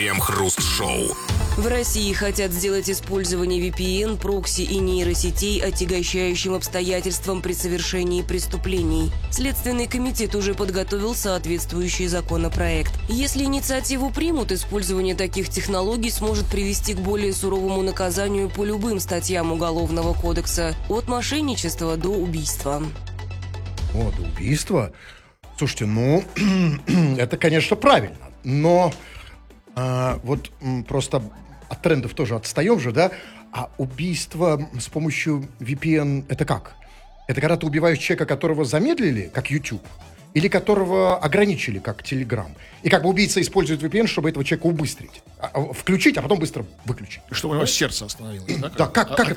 Крем-хруст-шоу. В России хотят сделать использование VPN, прокси и нейросетей отягощающим обстоятельством при совершении преступлений. Следственный комитет уже подготовил соответствующий законопроект. Если инициативу примут, использование таких технологий сможет привести к более суровому наказанию по любым статьям Уголовного кодекса, от мошенничества до убийства. О, до убийства? Слушайте, ну, это, конечно, правильно, но вот просто от трендов тоже отстаем же, да? А убийство с помощью VPN — это как? Это когда ты убиваешь человека, которого замедлили, как YouTube, или которого ограничили, как Telegram. И как бы убийца использует VPN, чтобы этого человека убыстрить. Включить, а потом быстро выключить. Чтобы у него сердце остановилось. Да,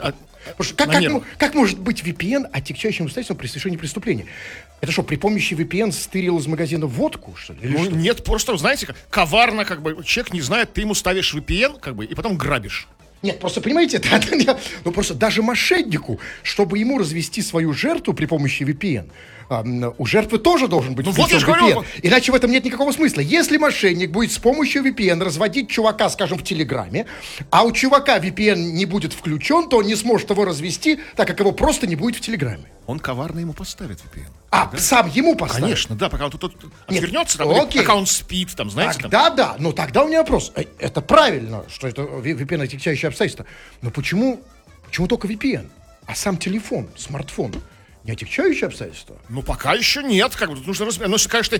как может быть VPN отягчающим обстоятельством при совершении преступления? Это что, при помощи VPN стырил из магазина водку, что ли? Ну, нет, просто, знаете, коварно, как бы, человек не знает, ты ему ставишь VPN, как бы, и потом грабишь. Нет, просто, понимаете, ну просто даже мошеннику, чтобы ему развести свою жертву при помощи VPN, у жертвы тоже должен быть включен VPN. Иначе в этом нет никакого смысла. Если мошенник будет с помощью VPN разводить чувака, скажем, в Телеграме, а у чувака VPN не будет включен, то он не сможет его развести, так как его просто не будет в Телеграме. Он коварно ему поставит VPN. Да? Сам ему поставит? Конечно, да, пока он тут отвернется, там, пока он спит, там, знаете. Тогда да, но тогда у меня вопрос. Это правильно, что это VPN отягчающее обстоятельство. Но почему только VPN? А сам телефон, смартфон не отягчающее обстоятельство? Ну, пока еще нет. Как бы, тут нужно разбирать. Ну, если, конечно,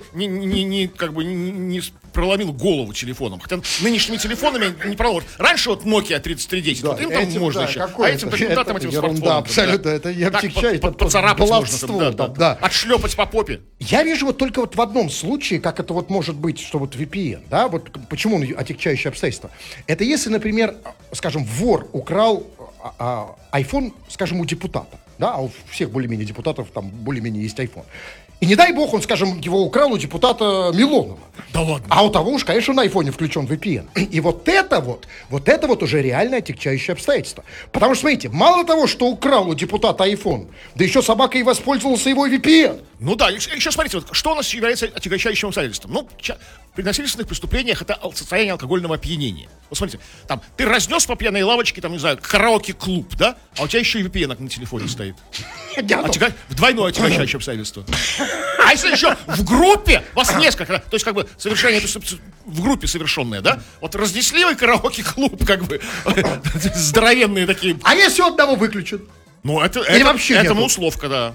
не проломил голову телефоном. Хотя нынешними телефонами не проложат. Раньше вот Nokia 3310, да, вот им там можно еще. А этим смартфоном. Да, абсолютно, это не отягчает. Поцарапать можно, да. Отшлепать по попе. Я вижу вот только вот в одном случае, как это вот может быть, что вот VPN, да, вот почему он отягчающее обстоятельство. Это если, например, скажем, вор украл iPhone, скажем, у депутата. Да, а у всех более-менее депутатов там более-менее есть iPhone. И не дай бог, он, скажем, его украл у депутата Милонова. Да ладно. А у того уж, конечно, на айфоне включен VPN. И вот это уже реально отягчающее обстоятельство. Потому что, смотрите, мало того, что украл у депутата iPhone, да еще собака и воспользовался его VPN. Ну да, еще смотрите, вот, что у нас является отягчающим обстоятельством. Ну, при насильственных преступлениях это состояние алкогольного опьянения. Вот смотрите, там, ты разнес по пьяной лавочке, там, не знаю, караоке-клуб, да? А у тебя еще и VPN на телефоне стоит. Двойное отягчающее обстоятельство. А если еще в группе, вас несколько, то есть как бы совершение в группе совершенное, да? Вот разнесли вы караоке-клуб, как бы, здоровенные такие. А если у одного выключен? Ну, это условка, да.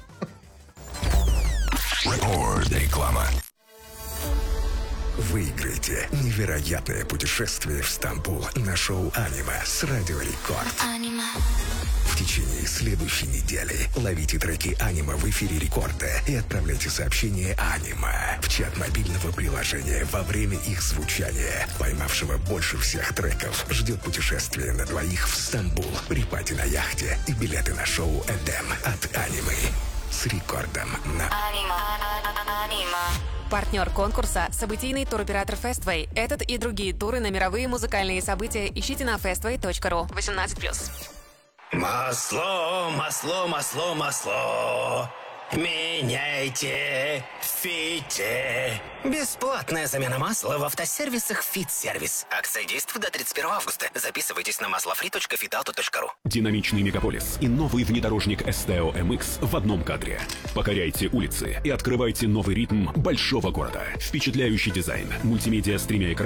Реклама. Выиграйте невероятное путешествие в Стамбул на шоу «Анима» с Радио Рекорд. В течение следующей недели ловите треки «Анима» в эфире Рекорда и отправляйте сообщение «Анима» в чат мобильного приложения во время их звучания. Поймавшего больше всех треков ждет путешествие на двоих в Стамбул, припати на яхте и билеты на шоу «Эдем» от «Анимы» с Рекордом на Партнер конкурса – событийный туроператор Festway. Этот и другие туры на мировые музыкальные события ищите на festway.ru. 18+. Масло, масло, масло, масло. Меняйте Фите. Бесплатная замена масла в автосервисах «Фит-сервис». Акция действует до 31 августа. Записывайтесь на maslofree.fitauto.ru. Динамичный мегаполис и новый внедорожник Esteo MX в одном кадре. Покоряйте улицы и открывайте новый ритм большого города. Впечатляющий дизайн, мультимедиа с 3 экранами